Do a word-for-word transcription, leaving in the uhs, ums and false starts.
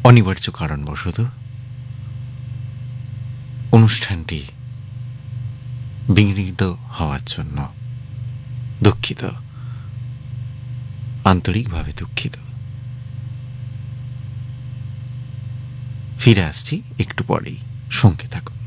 অনিবার্য কারণবশত অনুষ্ঠানটি বিঘ্নিত হওয়ার জন্য দুঃখিত, আন্তরিকভাবে দুঃখিত। ফিরে আসছি একটু পরেই, সঙ্গে থাকুন।